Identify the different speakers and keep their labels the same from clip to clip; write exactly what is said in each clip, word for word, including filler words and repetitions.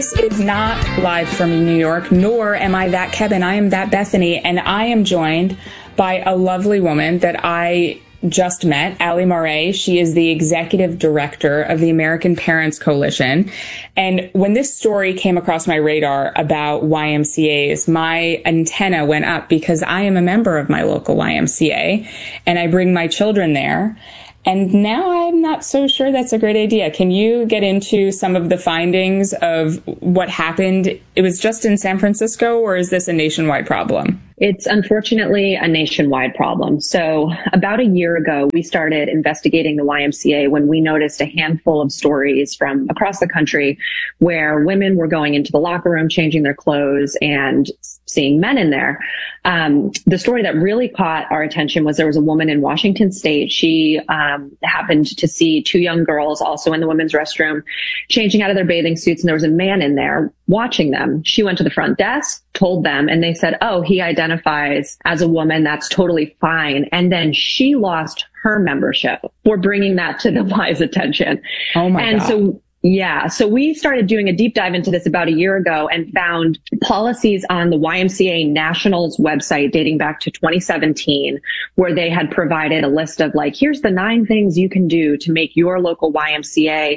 Speaker 1: This is not live from New York, nor am I that Kevin. I am that Bethany, and I am joined by a lovely woman that I just met, Ali Moret. She is the executive director of the American Parents Coalition. And when this story came across my radar about Y M C As, my antenna went up because I am a member of my local Y M C A and I bring my children there. And now I'm not so sure that's a great idea. Can you get into some of the findings of what happened? It was just in San Francisco, or is this a nationwide problem?
Speaker 2: It's unfortunately a nationwide problem. So about a year ago, we started investigating the Y M C A when we noticed a handful of stories from across the country where women were going into the locker room, changing their clothes, and seeing men in there. Um, the story that really caught our attention was there was a woman in Washington State. She um, happened to see two young girls also in the women's restroom changing out of their bathing suits, and there was a man in there watching them. She went to the front desk, told them, and they said, oh, he identifies as a woman. That's totally fine. And then she lost her membership for bringing that to the Y's attention.
Speaker 1: Oh my
Speaker 2: and
Speaker 1: God.
Speaker 2: so Yeah. So we started doing a deep dive into this about a year ago and found policies on the Y M C A Nationals website dating back to twenty seventeen, where they had provided a list of like, here's the nine things you can do to make your local Y M C A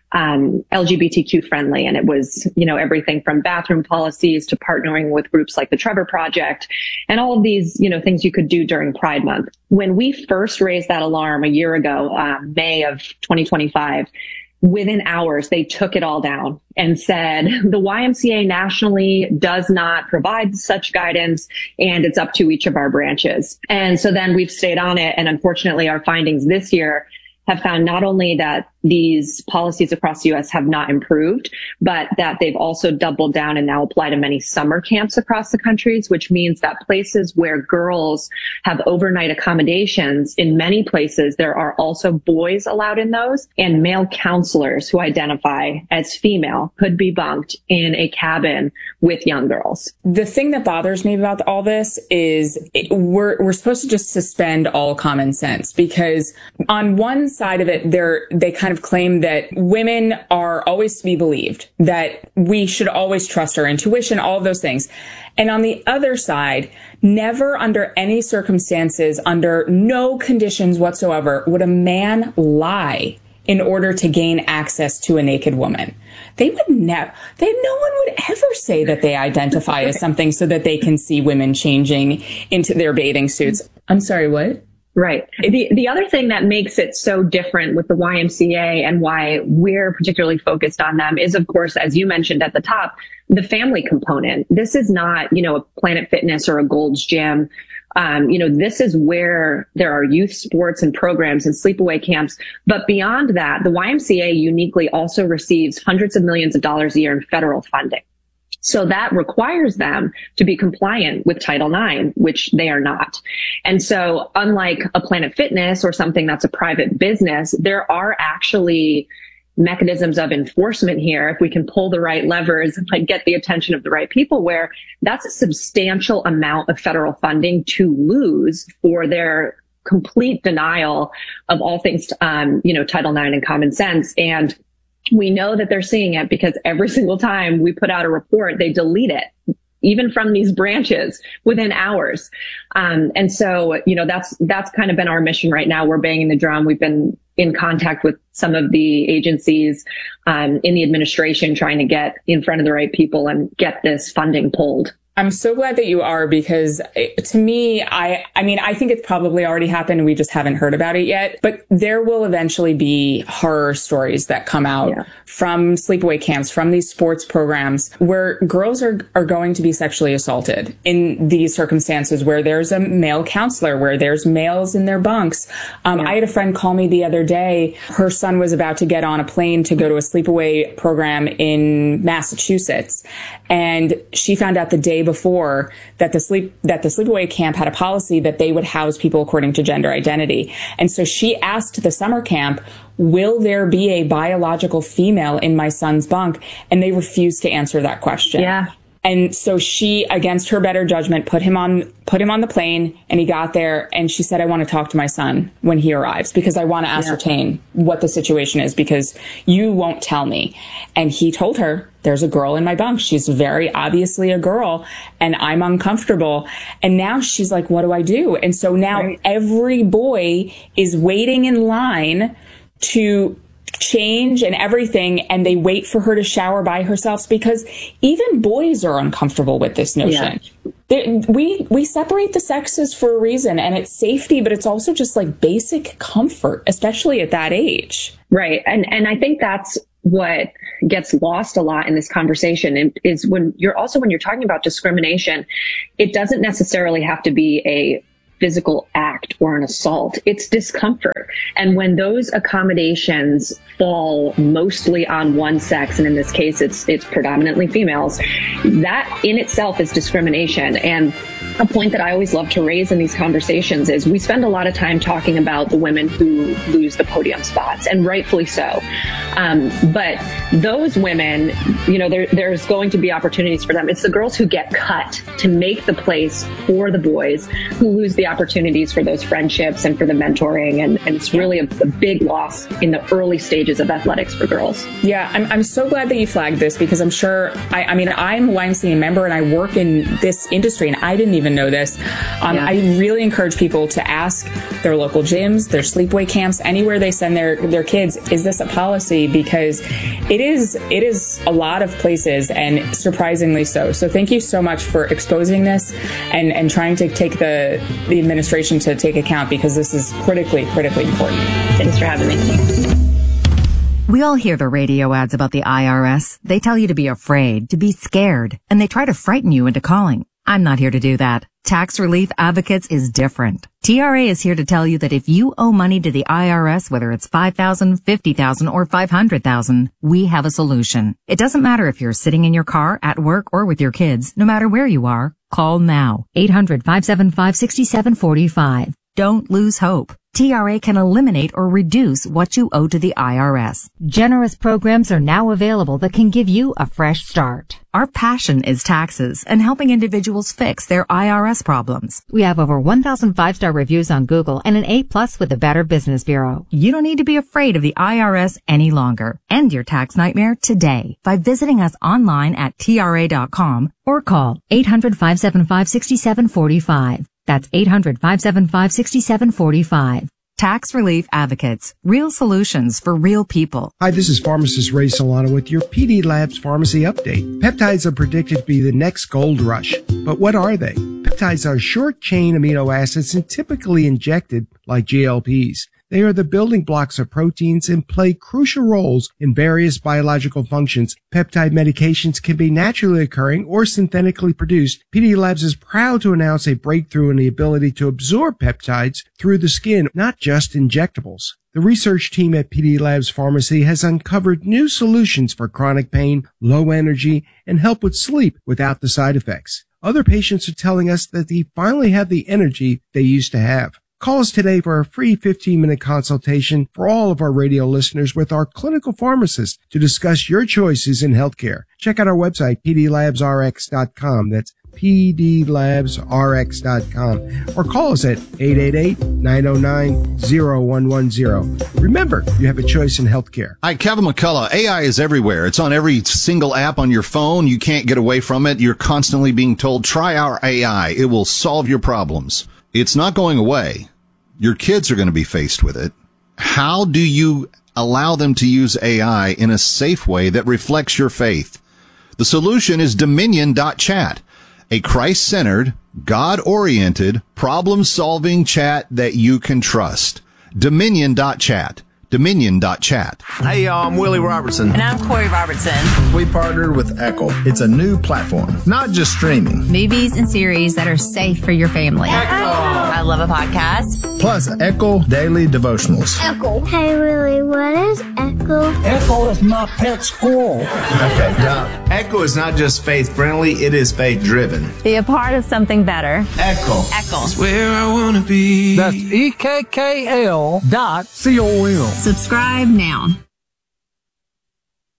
Speaker 2: um, L G B T Q friendly. And it was, you know, everything from bathroom policies to partnering with groups like the Trevor Project and all of these, you know, things you could do during Pride Month. When we first raised that alarm a year ago, um, May of twenty twenty-five, within hours, they took it all down and said the Y M C A nationally does not provide such guidance, and it's up to each of our branches. And so then we've stayed on it. And unfortunately, our findings this year have found not only that these policies across the U S have not improved, but that they've also doubled down and now apply to many summer camps across the countries, which means that places where girls have overnight accommodations, in many places, there are also boys allowed in those, and male counselors who identify as female could be bunked in a cabin with young girls.
Speaker 1: The thing that bothers me about all this is it, we're, we're supposed to just suspend all common sense, because on one side of it, they're, they kind of claim that women are always to be believed, that we should always trust our intuition, all of those things. And on the other side, never under any circumstances, under no conditions whatsoever, would a man lie in order to gain access to a naked woman. They would never, they, no one would ever say that they identify as something so that they can see women changing into their bathing suits. I'm sorry, what?
Speaker 2: Right. The the other thing that makes it so different with the Y M C A and why we're particularly focused on them is, of course, as you mentioned at the top, the family component. This is not, you know, a Planet Fitness or a Gold's Gym. Um, you know, this is where there are youth sports and programs and sleepaway camps. But beyond that, the Y M C A uniquely also receives hundreds of millions of dollars a year in federal funding. So that requires them to be compliant with Title nine, which they are not. And so unlike a Planet Fitness or something that's a private business, there are actually mechanisms of enforcement here if we can pull the right levers and like get the attention of the right people, where that's a substantial amount of federal funding to lose for their complete denial of all things, um, you know, Title nine and common sense. And we know that they're seeing it because every single time we put out a report, they delete it, even from these branches within hours. Um, and so, you know, that's, that's kind of been our mission right now. We're banging the drum. We've been in contact with some of the agencies, um, in the administration, trying to get in front of the right people and get this funding pulled.
Speaker 1: I'm so glad that you are, because it, to me, I, I mean, I think it's probably already happened. We just haven't heard about it yet, but there will eventually be horror stories that come out yeah. from sleepaway camps, from these sports programs where girls are, are going to be sexually assaulted in these circumstances, where there's a male counselor, where there's males in their bunks. Um, yeah. I had a friend call me the other day. Her son was about to get on a plane to go to a sleepaway program in Massachusetts. And she found out the day before that the sleep that the sleepaway camp had a policy that they would house people according to gender identity. And so she asked the summer camp, will there be a biological female in my son's bunk? And they refused to answer that question.
Speaker 2: Yeah.
Speaker 1: And so she, against her better judgment, put him on, put him on the plane, and he got there, and she said, I want to talk to my son when he arrives because I want to ascertain yeah. what the situation is because you won't tell me. And he told her, there's a girl in my bunk. She's very obviously a girl and I'm uncomfortable. And now she's like, what do I do? And so now right. every boy is waiting in line to change and everything, and they wait for her to shower by herself because even boys are uncomfortable with this notion. Yeah. They, we we separate the sexes for a reason, and it's safety, but it's also just like basic comfort, especially at that age.
Speaker 2: Right. And and I think that's what gets lost a lot in this conversation is when you're also when you're talking about discrimination, it doesn't necessarily have to be a physical act or an assault. It's discomfort. And when those accommodations fall mostly on one sex, and in this case, it's it's predominantly females, that in itself is discrimination. And a point that I always love to raise in these conversations is we spend a lot of time talking about the women who lose the podium spots, and rightfully so. Um, but those women, you know, there, there's going to be opportunities for them. It's the girls who get cut to make the place for the boys who lose the opportunities for those friendships and for the mentoring. And, and it's really a, a big loss in the early stages of athletics for girls.
Speaker 1: Yeah, I'm, I'm so glad that you flagged this because I'm sure, I, I mean, I'm a Y M C A member and I work in this industry and I didn't even know this. Um, yeah. I really encourage people to ask their local gyms, their sleepaway camps, anywhere they send their, their kids, is this a policy? Because it is, it is a lot of places and surprisingly so. So thank you so much for exposing this and, and trying to take the, the administration to take account because this is critically, critically important.
Speaker 2: Thanks for having me.
Speaker 3: We all hear the radio ads about the I R S. They tell you to be afraid, to be scared, and they try to frighten you into calling. I'm not here to do that. Tax Relief Advocates is different. T R A is here to tell you that if you owe money to the I R S, whether it's five thousand dollars, fifty thousand dollars, or five hundred thousand dollars, we have a solution. It doesn't matter if you're sitting in your car, at work, or with your kids. No matter where you are, call now. eight hundred, five seven five, six seven four five. Don't lose hope. T R A can eliminate or reduce what you owe to the I R S. Generous programs are now available that can give you a fresh start. Our passion is taxes and helping individuals fix their I R S problems. We have over one thousand five-star reviews on Google and an A plus with the Better Business Bureau. You don't need to be afraid of the I R S any longer. End your tax nightmare today by visiting us online at T R A dot com or call eight hundred, five seven five, six seven four five. That's eight hundred, five seven five, six seven four five. Tax Relief Advocates. Real solutions for real people.
Speaker 4: Hi, this is pharmacist Ray Solano with your P D Labs Pharmacy Update. Peptides are predicted to be the next gold rush. But what are they? Peptides are short-chain amino acids and typically injected like G L Ps. They are the building blocks of proteins and play crucial roles in various biological functions. Peptide medications can be naturally occurring or synthetically produced. P D Labs is proud to announce a breakthrough in the ability to absorb peptides through the skin, not just injectables. The research team at P D Labs Pharmacy has uncovered new solutions for chronic pain, low energy, and help with sleep without the side effects. Other patients are telling us that they finally have the energy they used to have. Call us today for a free fifteen-minute consultation for all of our radio listeners with our clinical pharmacist to discuss your choices in healthcare. Check out our website, P D labs R X dot com. That's P D labs R X dot com. Or call us at eight eight eight, nine oh nine, oh one one oh. Remember, you have a choice in healthcare.
Speaker 5: Hi, Kevin McCullough. A I is everywhere. It's on every single app on your phone. You can't get away from it. You're constantly being told, try our A I. It will solve your problems. It's not going away. Your kids are going to be faced with it. How do you allow them to use A I in a safe way that reflects your faith? The solution is Dominion dot chat, a Christ-centered, God-oriented, problem-solving chat that you can trust. Dominion dot chat. Dominion dot chat.
Speaker 6: Hey, y'all, I'm Willie Robertson.
Speaker 7: And I'm Corey Robertson.
Speaker 6: We partnered with Echo. It's a new platform, not just streaming.
Speaker 7: Movies and series that are safe for your family. Echo. I love a podcast.
Speaker 6: Plus, Echo Daily Devotionals.
Speaker 8: Echo. Hey, Willie, what is Echo?
Speaker 9: Echo is my pet squirrel.
Speaker 6: Okay, now, Echo is not just faith-friendly, it is faith-driven.
Speaker 7: Be a part of something better.
Speaker 6: Echo.
Speaker 7: Echo.
Speaker 9: That's where I want to be. That's E K K L dot C O M.
Speaker 7: Subscribe now.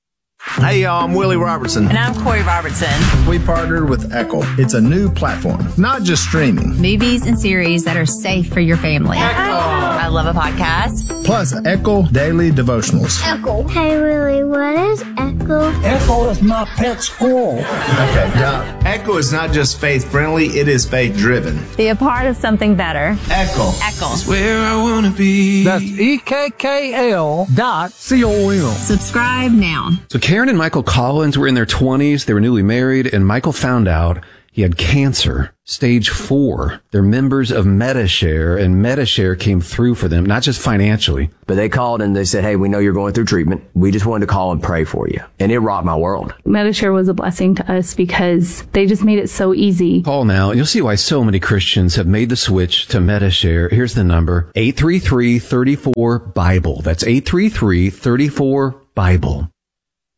Speaker 6: Hey, y'all, I'm Willie Robertson.
Speaker 7: And I'm Corey Robertson.
Speaker 6: We partnered with Echo. It's a new platform, not just streaming.
Speaker 7: Movies and series that are safe for your family.
Speaker 8: Echo.
Speaker 7: I love a podcast.
Speaker 6: Plus, Echo Daily Devotionals.
Speaker 8: Echo. Hey, Willie, what is Echo?
Speaker 9: Echo is my pet squirrel.
Speaker 6: Okay, yeah. Echo is not just faith-friendly, it is faith-driven.
Speaker 7: Be a part of something better.
Speaker 6: Echo.
Speaker 7: Echo.
Speaker 9: Where I want to be. That's E K K L dot C O M.
Speaker 7: Subscribe now.
Speaker 10: So Karen and Michael Collins were in their twenties. They were newly married, and Michael found out he had cancer, stage four. They're members of Medi-Share, and Medi-Share came through for them, not just financially.
Speaker 11: But they called and they said, hey, we know you're going through treatment. We just wanted to call and pray for you. And it rocked my world.
Speaker 12: Medi-Share was a blessing to us because they just made it so easy.
Speaker 10: Call now, and you'll see why so many Christians have made the switch to Medi-Share. Here's the number, eight three three, three four, Bible. That's eight three three, three four, Bible.